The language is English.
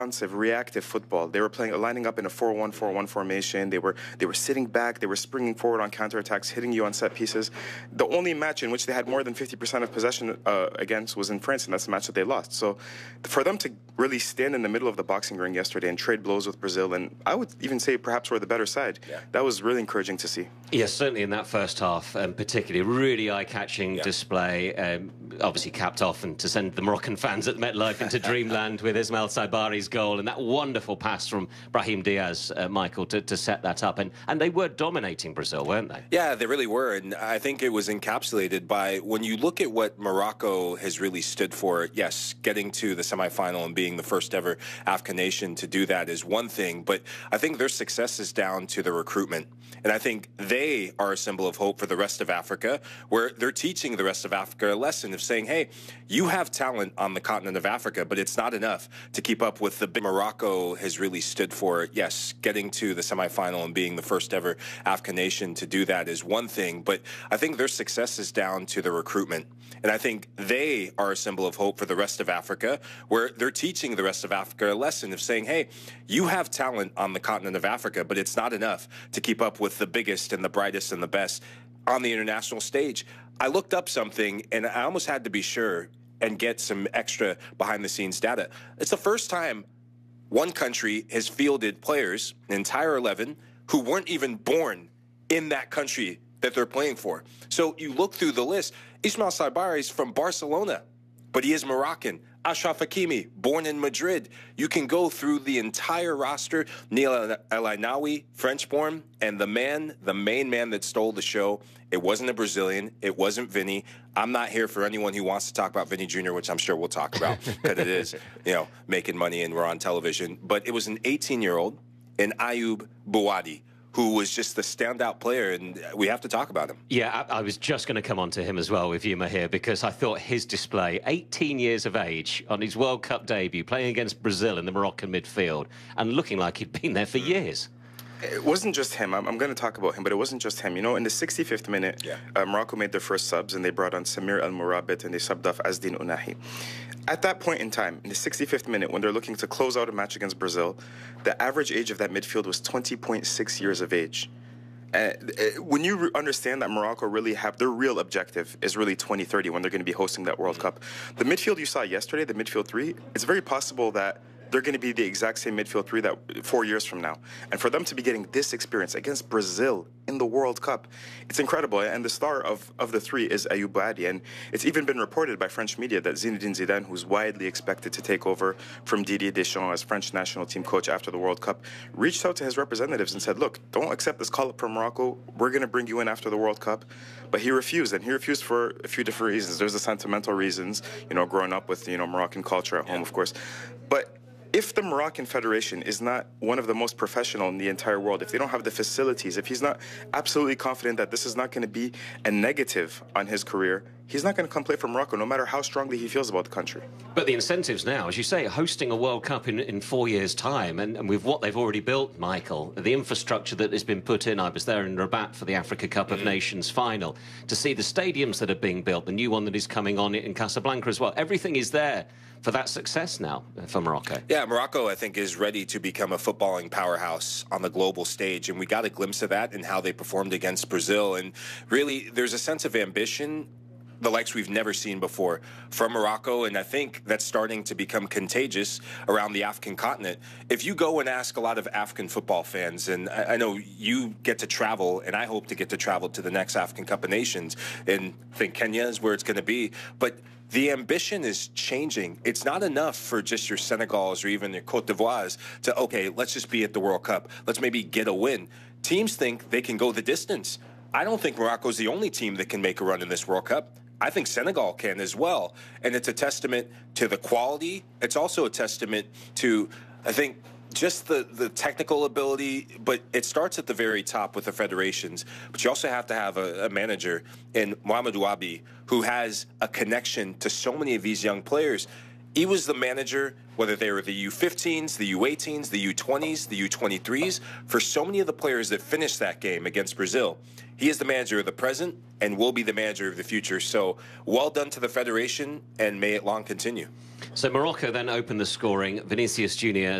responsive, reactive football. They were lining up in a 4-1-4-1 formation. They were sitting back. They were springing forward on counterattacks, hitting you on set pieces. The only match in which they had more than 50% of possession against was in France, and that's the match that they lost. So for them to really stand in the middle of the boxing ring yesterday and trade blows with Brazil, and I would even say perhaps we're the better side, that was really encouraging to see. Yes, certainly in that first half, particularly really eye-catching display, obviously capped off and to send the Moroccan fans at MetLife into dreamland with Ismail Saibari's goal and that wonderful pass from Brahim Diaz, Michael, to set that up. And they were dominating Brazil, weren't they? Yeah, they really were. And I think it was encapsulated by, when you look at what Morocco has really stood for, yes, getting to the semifinal and being the first ever African nation to do that is one thing. But I think their success is down to the recruitment. And I think they are a symbol of hope for the rest of Africa, where they're teaching the rest of Africa a lesson of saying, hey, you have talent on the continent of Africa, but it's not enough to keep up with the big. Morocco has really stood for, yes, getting to the semifinal and being the first ever African nation to do that is one thing. But I think their success is down to the recruitment. And I think they are a symbol of hope for the rest of Africa, where they're teaching the rest of Africa a lesson of saying, hey, you have talent on the continent of Africa, but it's not enough to keep up with the biggest and the brightest and the best on the international stage. I looked up something, and I almost had to be sure and get some extra behind-the-scenes data. It's the first time one country has fielded players, an entire 11, who weren't even born in that country that they're playing for. So you look through the list, Ismail Saibari is from Barcelona, but he is Moroccan. Achraf Hakimi, born in Madrid. You can go through the entire roster. Neil El Ainaoui, French-born, and the main man that stole the show, it wasn't a Brazilian. It wasn't Vinny. I'm not here for anyone who wants to talk about Vinny Jr., which I'm sure we'll talk about because it is, making money and we're on television. But it was an 18-year-old, an Ayoub Bouadi, who was just the standout player, and we have to talk about him. Yeah, I was just going to come on to him as well with you, Mahir, because I thought his display, 18 years of age, on his World Cup debut, playing against Brazil in the Moroccan midfield, and looking like he'd been there for years. It wasn't just him. I'm going to talk about him, but it wasn't just him. In the 65th minute, Morocco made their first subs, and they brought on Samir El Mourabit, and they subbed off Azdin Ounahi. At that point in time, in the 65th minute, when they're looking to close out a match against Brazil, the average age of that midfield was 20.6 years of age. When you understand that Morocco really have their real objective is really 2030 when they're going to be hosting that World Cup. The midfield you saw yesterday, the midfield three, it's very possible that they're going to be the exact same midfield three that 4 years from now. And for them to be getting this experience against Brazil in the World Cup, it's incredible. And the star of the three is Ayoub Bouadi. And it's even been reported by French media that Zinedine Zidane, who's widely expected to take over from Didier Deschamps as French national team coach after the World Cup, reached out to his representatives and said, look, don't accept this call-up from Morocco. We're going to bring you in after the World Cup. But he refused, and he refused for a few different reasons. There's the sentimental reasons, growing up with, Moroccan culture at home, of course. But if the Moroccan Federation is not one of the most professional in the entire world, if they don't have the facilities, if he's not absolutely confident that this is not going to be a negative on his career, he's not going to come play for Morocco, no matter how strongly he feels about the country. But the incentives now, as you say, hosting a World Cup in 4 years' time, and with what they've already built, Michael, the infrastructure that has been put in, I was there in Rabat for the Africa Cup of Nations final, to see the stadiums that are being built, the new one that is coming on in Casablanca as well. Everything is there for that success now for Morocco. Yeah, Morocco, I think, is ready to become a footballing powerhouse on the global stage, and we got a glimpse of that in how they performed against Brazil. And really, there's a sense of ambition, the likes we've never seen before from Morocco, and I think that's starting to become contagious around the African continent. If you go and ask a lot of African football fans, and I know you get to travel, and I hope to get to travel to the next African Cup of Nations, and I think Kenya is where it's going to be, but the ambition is changing. It's not enough for just your Senegals or even your Cote d'Ivoires to, okay, let's just be at the World Cup. Let's maybe get a win. Teams think they can go the distance. I don't think Morocco's the only team that can make a run in this World Cup. I think Senegal can as well. And it's a testament to the quality. It's also a testament to, I think, just the technical ability, but it starts at the very top with the federations. But you also have to have a manager in Mohamed Ouabi who has a connection to so many of these young players. He was the manager, whether they were the U15s, the U18s, the U20s, the U23s, for so many of the players that finished that game against Brazil. He is the manager of the present and will be the manager of the future. So well done to the federation, and may it long continue. So Morocco then opened the scoring. Vinicius Junior